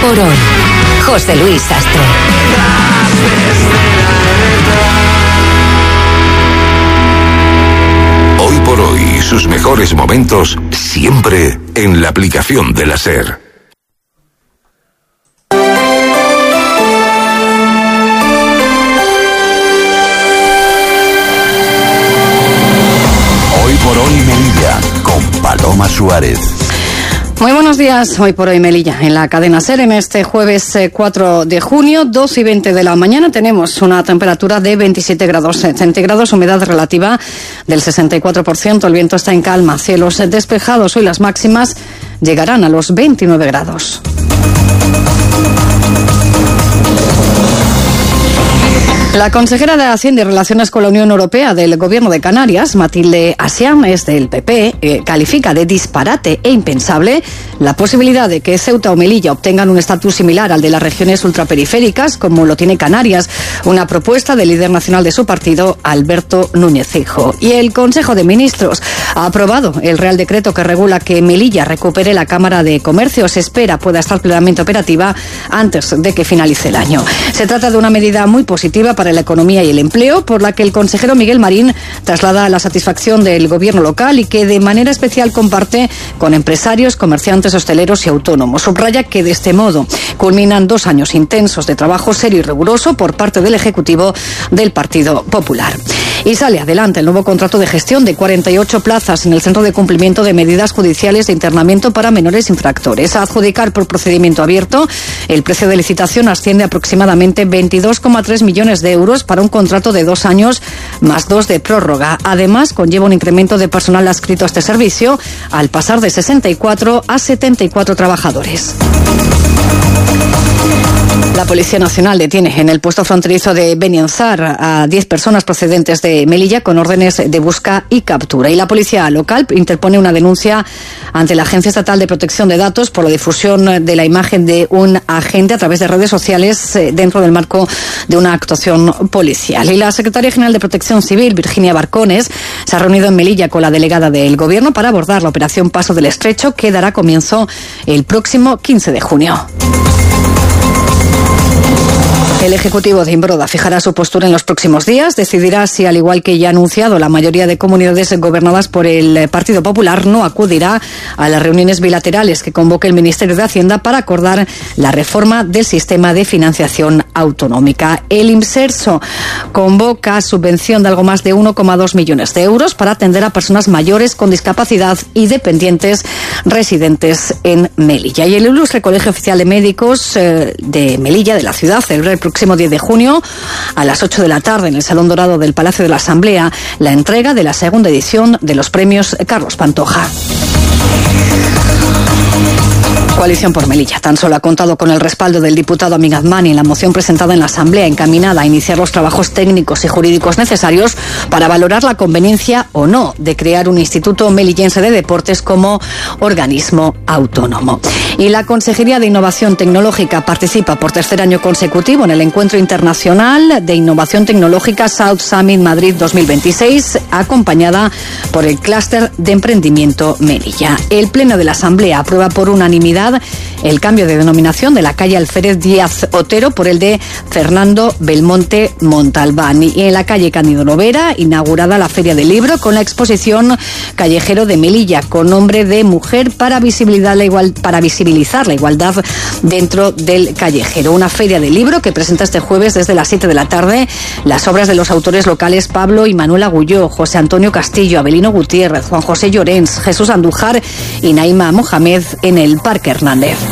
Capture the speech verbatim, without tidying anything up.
por hoy. José Luis Sastre. Hoy por hoy, sus mejores momentos siempre en la aplicación de la SER. Hoy por hoy Melilla, con Paloma Suárez. Muy buenos días, hoy por hoy Melilla, en la cadena SER, en este jueves cuatro de junio, dos y veinte de la mañana, tenemos una temperatura de veintisiete grados centígrados, humedad relativa del sesenta y cuatro por ciento, el viento está en calma, cielos despejados, hoy las máximas llegarán a los veintinueve grados. La consejera de Hacienda y Relaciones con la Unión Europea del Gobierno de Canarias, Matilde Asiam, es del P P, eh, califica de disparate e impensable la posibilidad de que Ceuta o Melilla obtengan un estatus similar al de las regiones ultraperiféricas, como lo tiene Canarias, una propuesta del líder nacional de su partido, Alberto Núñez Feijóo. Y el Consejo de Ministros ha aprobado el Real Decreto que regula que Melilla recupere la Cámara de Comercio. Se espera pueda estar plenamente operativa antes de que finalice el año. Se trata de una medida muy positiva para la economía y el empleo, por la que el consejero Miguel Marín traslada la satisfacción del gobierno local y que de manera especial comparte con empresarios, comerciantes, hosteleros y autónomos. Subraya que de este modo culminan dos años intensos de trabajo serio y riguroso por parte del Ejecutivo del Partido Popular. Y sale adelante el nuevo contrato de gestión de cuarenta y ocho plazas en el Centro de Cumplimiento de Medidas Judiciales de Internamiento para Menores Infractores. A adjudicar por procedimiento abierto, el precio de licitación asciende a aproximadamente veintidós coma tres millones de euros para un contrato de dos años más dos de prórroga. Además, conlleva un incremento de personal adscrito a este servicio al pasar de sesenta y cuatro a setenta y cuatro trabajadores. La Policía Nacional detiene en el puesto fronterizo de Benianzar a diez personas procedentes de Melilla con órdenes de busca y captura. Y la Policía Local interpone una denuncia ante la Agencia Estatal de Protección de Datos por la difusión de la imagen de un agente a través de redes sociales dentro del marco de una actuación policial. Y la Secretaria General de Protección Civil, Virginia Barcones, se ha reunido en Melilla con la delegada del Gobierno para abordar la operación Paso del Estrecho, que dará comienzo el próximo quince de junio. El Ejecutivo de Imbroda fijará su postura en los próximos días. Decidirá si, al igual que ya ha anunciado, la mayoría de comunidades gobernadas por el Partido Popular no acudirá a las reuniones bilaterales que convoque el Ministerio de Hacienda para acordar la reforma del sistema de financiación autonómica. El IMSERSO convoca subvención de algo más de uno coma dos millones de euros para atender a personas mayores con discapacidad y dependientes residentes en Melilla. Y el Ilustre Colegio Oficial de Médicos eh, de Melilla, de la ciudad, celebra el próximo diez de junio a las ocho de la tarde en el Salón Dorado del Palacio de la Asamblea la entrega de la segunda edición de los premios Carlos Pantoja. Coalición por Melilla tan solo ha contado con el respaldo del diputado Amin Admani en la moción presentada en la Asamblea encaminada a iniciar los trabajos técnicos y jurídicos necesarios para valorar la conveniencia o no de crear un Instituto Melillense de Deportes como organismo autónomo. Y la Consejería de Innovación Tecnológica participa por tercer año consecutivo en el Encuentro Internacional de Innovación Tecnológica South Summit Madrid dos mil veintiséis, acompañada por el Clúster de Emprendimiento Melilla. El Pleno de la Asamblea aprueba por unanimidad el cambio de denominación de la calle Alférez Díaz Otero por el de Fernando Belmonte Montalbán. Y en la calle Cándido Lovera, inaugurada la Feria del Libro con la exposición Callejero de Melilla, con nombre de Mujer para visibilizar la, igual, para visibilizar la igualdad dentro del callejero. Una feria del libro que presenta este jueves desde las siete de la tarde las obras de los autores locales Pablo y Manuel Agulló, José Antonio Castillo, Abelino Gutiérrez, Juan José Llorens, Jesús Andújar y Naima Mohamed en el Parque Hernández.